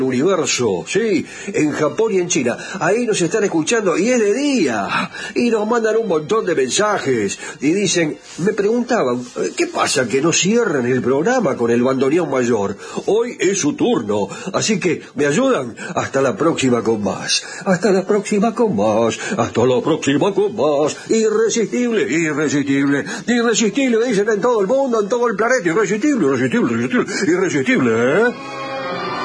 universo, sí, en Japón y en China. Ahí nos están escuchando y es de día. Y nos mandan un montón de mensajes. Y dicen, me preguntaban, ¿qué pasa que no cierran el programa con el bandoneón mayor? Hoy es su turno. Así que, ¿me ayudan? Hasta la próxima con más. Hasta la próxima con más. Hasta la próxima con más. Irresistible, irresistible. Irresistible, dicen en todo el mundo, en todo el planeta. Irresistible, irresistible, irresistible. Irresistible, ¿eh?